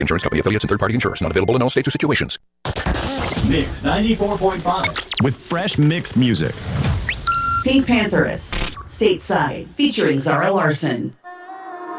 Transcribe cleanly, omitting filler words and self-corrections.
Insurance company affiliates and third-party insurers. Not available in all states or situations. Mix 94.5 with fresh mixed music. Pink Pantheress, Stateside, featuring Zara Larson.